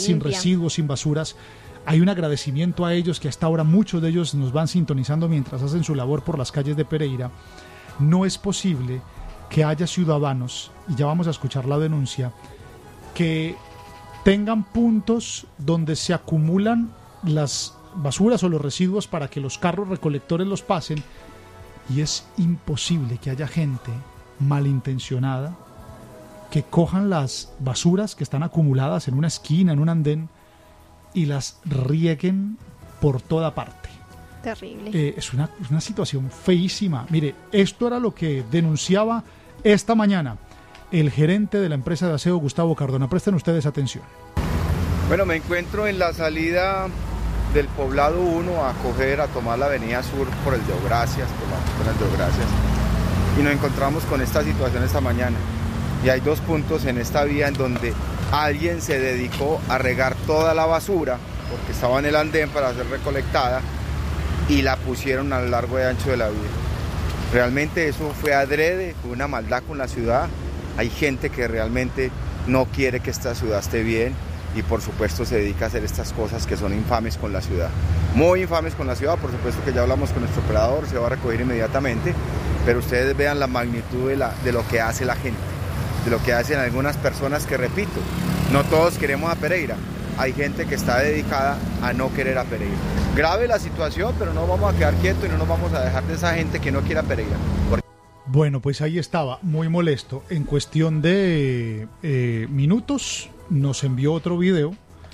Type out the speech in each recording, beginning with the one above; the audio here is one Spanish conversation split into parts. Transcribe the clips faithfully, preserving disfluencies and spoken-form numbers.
sin residuos, sin basuras. Hay un agradecimiento a ellos que hasta ahora muchos de ellos nos van sintonizando mientras hacen su labor por las calles de Pereira. No es posible que haya ciudadanos, y ya vamos a escuchar la denuncia, que tengan puntos donde se acumulan las basuras o los residuos para que los carros recolectores los pasen, y es imposible que haya gente malintencionada que cojan las basuras que están acumuladas en una esquina, en un andén, y las rieguen por toda parte. Terrible. Eh, es una, una situación feísima. Mire, esto era lo que denunciaba esta mañana el gerente de la empresa de aseo, Gustavo Cardona. Presten ustedes atención. Bueno, me encuentro en la salida del Poblado uno a coger, a tomar la avenida Sur por el Deogracias, por, la, por el Deogracias, y nos encontramos con esta situación esta mañana. Y hay dos puntos en esta vía en donde alguien se dedicó a regar toda la basura, porque estaba en el andén para ser recolectada, y la pusieron a lo largo y ancho de la vía. Realmente eso fue adrede, fue una maldad con la ciudad. Hay gente que realmente no quiere que esta ciudad esté bien, y por supuesto se dedica a hacer estas cosas que son infames con la ciudad. Muy infames con la ciudad, por supuesto que ya hablamos con nuestro operador, se va a recoger inmediatamente, pero ustedes vean la magnitud de, la, de lo que hace la gente, de lo que hacen algunas personas que, repito, no todos queremos a Pereira. Hay gente que está dedicada a no querer a Pereira. Grave la situación, pero no vamos a quedar quietos y no nos vamos a dejar de esa gente que no quiere a Pereira. Porque... Bueno, pues ahí estaba, muy molesto. En cuestión de eh, minutos nos envió otro video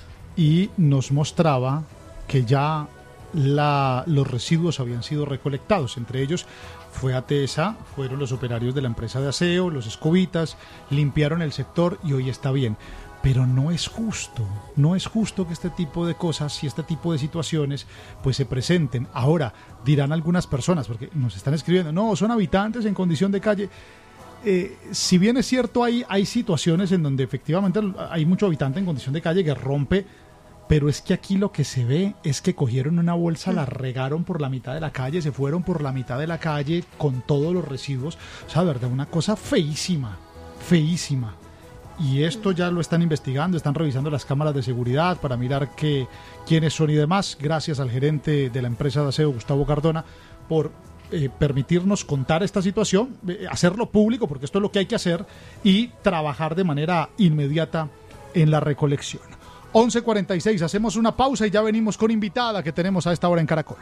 y nos mostraba que ya la, los residuos habían sido recolectados. Entre ellos fue ATESA, fueron los operarios de la empresa de aseo, los escobitas, limpiaron el sector y hoy está bien. Pero no es justo, no es justo que este tipo de cosas y este tipo de situaciones pues se presenten. Ahora, dirán algunas personas, porque nos están escribiendo, no, son habitantes en condición de calle. Eh, si bien es cierto, hay, hay situaciones en donde efectivamente hay mucho habitante en condición de calle que rompe, pero es que aquí lo que se ve es que cogieron una bolsa, la regaron por la mitad de la calle, se fueron por la mitad de la calle con todos los residuos. O sea, de verdad, una cosa feísima, feísima. Y esto ya lo están investigando, están revisando las cámaras de seguridad para mirar qué, quiénes son y demás. Gracias al gerente de la empresa de aseo, Gustavo Cardona, por eh, permitirnos contar esta situación, eh, hacerlo público, porque esto es lo que hay que hacer, y trabajar de manera inmediata en la recolección. once cuarenta y seis, hacemos una pausa y ya venimos con invitada que tenemos a esta hora en Caracol.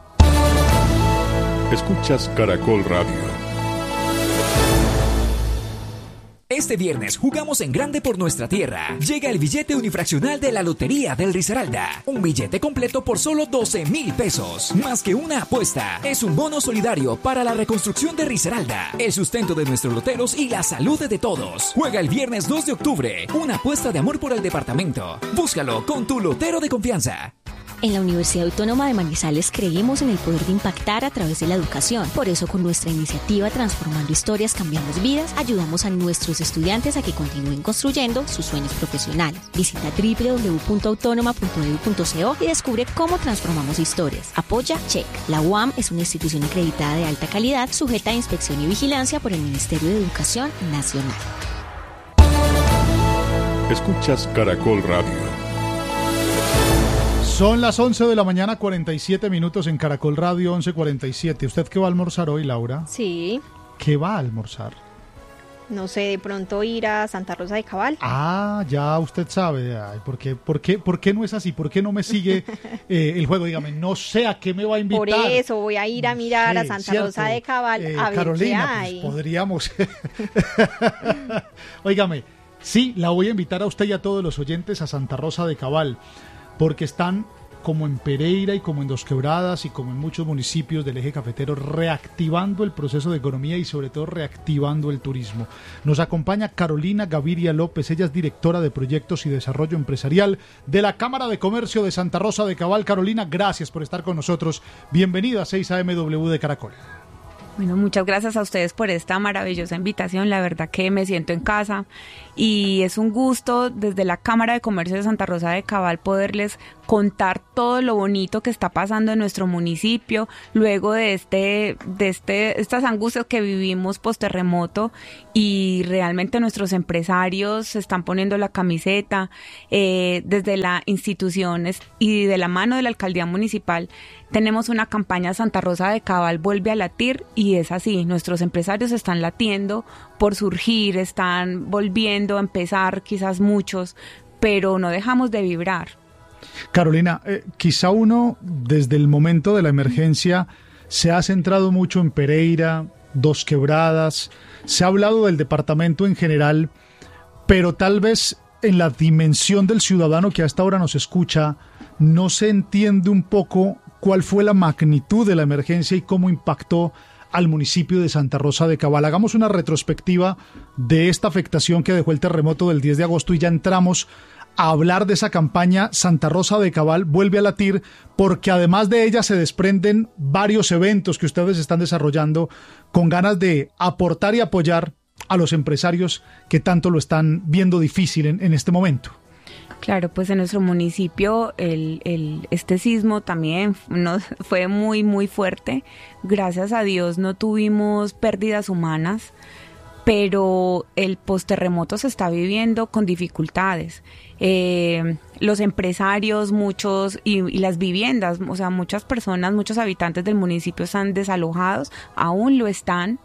Escuchas Caracol Radio. Este viernes jugamos en grande por nuestra tierra. Llega el billete unifraccional de la Lotería del Risaralda. Un billete completo por solo doce mil pesos. Más que una apuesta, es un bono solidario para la reconstrucción de Risaralda, el sustento de nuestros loteros y la salud de todos. Juega el viernes dos de octubre. Una apuesta de amor por el departamento. Búscalo con tu lotero de confianza. En la Universidad Autónoma de Manizales creemos en el poder de impactar a través de la educación. Por eso, con nuestra iniciativa Transformando Historias, Cambiamos Vidas, ayudamos a nuestros estudiantes a que continúen construyendo sus sueños profesionales. Visita doble u doble u doble u punto autónoma punto e d u punto co y descubre cómo transformamos historias. Apoya Check. La U A M es una institución acreditada de alta calidad, sujeta a inspección y vigilancia por el Ministerio de Educación Nacional. Escuchas Caracol Radio. Son las once de la mañana, cuarenta y siete minutos en Caracol Radio, once cuarenta y siete. ¿Usted qué va a almorzar hoy, Laura? Sí. ¿Qué va a almorzar? No sé, de pronto ir a Santa Rosa de Cabal. Ah, ya usted sabe. Ay, ¿por qué, por qué, por qué no es así? ¿Por qué no me sigue eh, el juego? Dígame, no sé a qué me va a invitar. Por eso voy a ir a mirar sí, a Santa cierto. Rosa de Cabal eh, a ver Carolina, qué hay. Pues podríamos. Óigame, sí, la voy a invitar a usted y a todos los oyentes a Santa Rosa de Cabal, porque están como en Pereira y como en Dos Quebradas y como en muchos municipios del eje cafetero, reactivando el proceso de economía y sobre todo reactivando el turismo. Nos acompaña Carolina Gaviria López, ella es directora de Proyectos y Desarrollo Empresarial de la Cámara de Comercio de Santa Rosa de Cabal. Carolina, gracias por estar con nosotros. Bienvenida a seis A M W de Caracol. Bueno, muchas gracias a ustedes por esta maravillosa invitación. La verdad que me siento en casa y es un gusto desde la Cámara de Comercio de Santa Rosa de Cabal poderles contar todo lo bonito que está pasando en nuestro municipio luego de este, de este, estas angustias que vivimos post terremoto, y realmente nuestros empresarios se están poniendo la camiseta eh, desde las instituciones y de la mano de la alcaldía municipal. Tenemos una campaña Santa Rosa de Cabal vuelve a latir, y es así, nuestros empresarios están latiendo por surgir, están volviendo a empezar, quizás muchos, pero no dejamos de vibrar. Carolina, eh, quizá uno desde el momento de la emergencia se ha centrado mucho en Pereira, Dos Quebradas, se ha hablado del departamento en general, pero tal vez en la dimensión del ciudadano que hasta ahora nos escucha no se entiende un poco cuál fue la magnitud de la emergencia y cómo impactó al municipio de Santa Rosa de Cabal. Hagamos una retrospectiva de esta afectación que dejó el terremoto del diez de agosto y ya entramos a hablar de esa campaña Santa Rosa de Cabal vuelve a latir, porque además de ella se desprenden varios eventos que ustedes están desarrollando con ganas de aportar y apoyar a los empresarios que tanto lo están viendo difícil en, en este momento. Claro, pues en nuestro municipio el, el, este sismo también nos fue muy, muy fuerte. Gracias a Dios no tuvimos pérdidas humanas, pero el posterremoto se está viviendo con dificultades. Eh, los empresarios, muchos, y, y las viviendas, o sea, muchas personas, muchos habitantes del municipio están desalojados, aún lo están.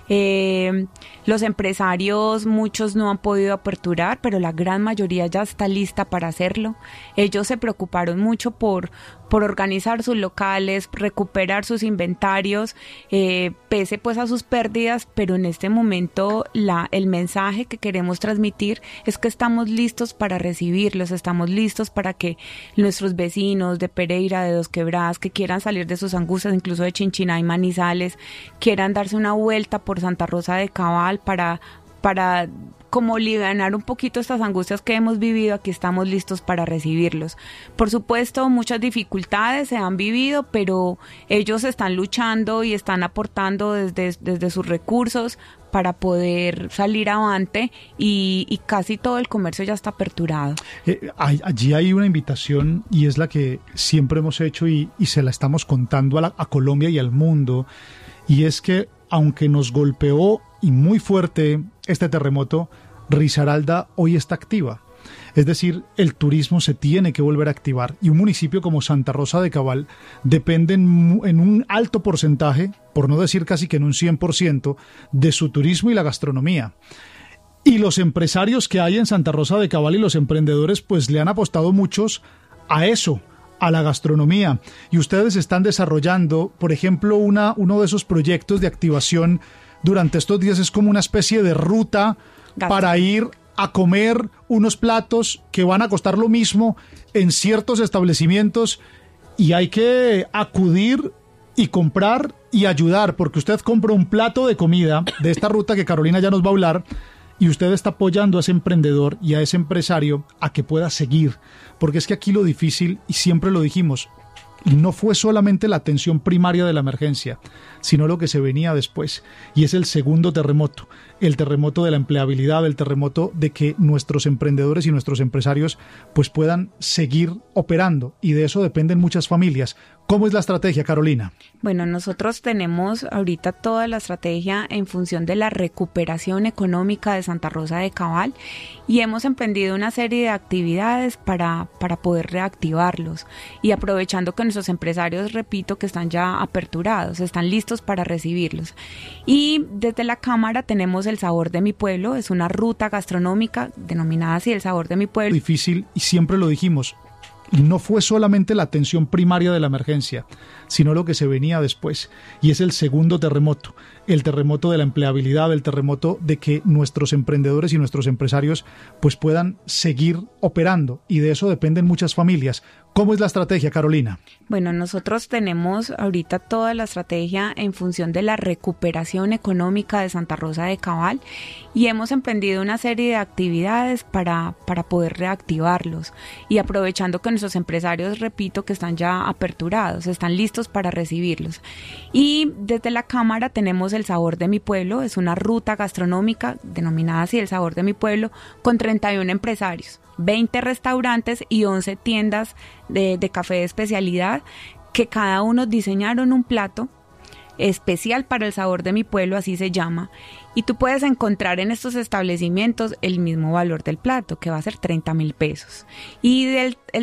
Eh, los empresarios, muchos no han podido aperturar, pero la gran mayoría ya está lista para hacerlo. Ellos se preocuparon mucho por, por organizar sus locales, recuperar sus inventarios, eh, pese pues a sus pérdidas, pero en este momento la, el mensaje que queremos transmitir es que estamos listos para recibirlos, estamos listos para que nuestros vecinos de Pereira, de Dos Quebradas, que quieran salir de sus angustias, incluso de Chinchiná y Manizales, quieran darse una vuelta por Santa Rosa de Cabal para, para como alivianar un poquito estas angustias que hemos vivido. Aquí estamos listos para recibirlos. Por supuesto, muchas dificultades se han vivido, pero ellos están luchando y están aportando desde, desde sus recursos para poder salir avante, y, y casi todo el comercio ya está aperturado. Eh, hay, allí hay una invitación, y es la que siempre hemos hecho y, y se la estamos contando a, la, a Colombia y al mundo, y es que aunque nos golpeó y muy fuerte este terremoto, Risaralda hoy está activa. Es decir, el turismo se tiene que volver a activar, y un municipio como Santa Rosa de Cabal depende en, en un alto porcentaje, por no decir casi que en un cien por ciento, de su turismo y la gastronomía. Y los empresarios que hay en Santa Rosa de Cabal y los emprendedores pues le han apostado muchos a eso, a la gastronomía. Y ustedes están desarrollando, por ejemplo, una, uno de esos proyectos de activación durante estos días es como una especie de ruta Gasto. para ir a comer unos platos que van a costar lo mismo en ciertos establecimientos, y hay que acudir y comprar y ayudar, porque usted compra un plato de comida de esta ruta que Carolina ya nos va a hablar, y usted está apoyando a ese emprendedor y a ese empresario a que pueda seguir, porque es que aquí lo difícil, y siempre lo dijimos, no fue solamente la atención primaria de la emergencia, sino lo que se venía después, y es el segundo terremoto, el terremoto de la empleabilidad, el terremoto de que nuestros emprendedores y nuestros empresarios pues puedan seguir operando, y de eso dependen muchas familias. ¿Cómo es la estrategia, Carolina? Bueno, nosotros tenemos ahorita toda la estrategia en función de la recuperación económica de Santa Rosa de Cabal, y hemos emprendido una serie de actividades para, para poder reactivarlos, y aprovechando que nuestros empresarios, repito, que están ya aperturados, están listos para recibirlos. Y desde la Cámara tenemos el Sabor de mi Pueblo, es una ruta gastronómica denominada así, el Sabor de mi Pueblo. Difícil, y siempre lo dijimos, no fue solamente la atención primaria de la emergencia, sino lo que se venía después, y es el segundo terremoto, el terremoto de la empleabilidad, el terremoto de que nuestros emprendedores y nuestros empresarios pues puedan seguir operando, y de eso dependen muchas familias. ¿Cómo es la estrategia, Carolina? Bueno, nosotros tenemos ahorita toda la estrategia en función de la recuperación económica de Santa Rosa de Cabal y hemos emprendido una serie de actividades para, para poder reactivarlos y aprovechando que nuestros empresarios, repito, que están ya aperturados, están listos para recibirlos. Y desde la Cámara tenemos El Sabor de mi Pueblo, es una ruta gastronómica denominada así El Sabor de mi Pueblo, con treinta y uno empresarios, veinte restaurantes y once tiendas de, de café de especialidad que cada uno diseñaron un plato especial para El Sabor de mi Pueblo, así se llama, y tú puedes encontrar en estos establecimientos el mismo valor del plato, que va a ser treinta mil pesos. Y del el